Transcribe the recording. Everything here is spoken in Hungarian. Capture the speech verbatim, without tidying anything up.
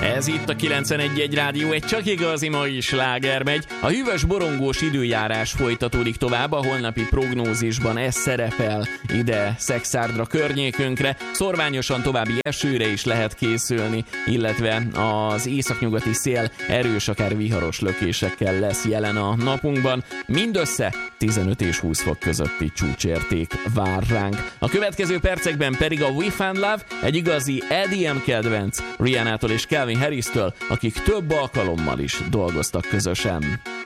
Ez itt a kilencvenegy egy Rádió, egy csak igazi mai sláger megy. A hűvös borongós időjárás folytatódik tovább, a holnapi prognózisban ez szerepel ide Szekszárd környékünkre. Szorványosan további esőre is lehet készülni, illetve az északnyugati szél erős, akár viharos lökésekkel lesz jelen a napunkban. Mindössze tizenöt és húsz fok közötti csúcsérték vár ránk. A következő percekben pedig a We Found Love, egy igazi E D M kedvenc Rihannától és Calvin Harris-től, akik több alkalommal is dolgoztak közösen.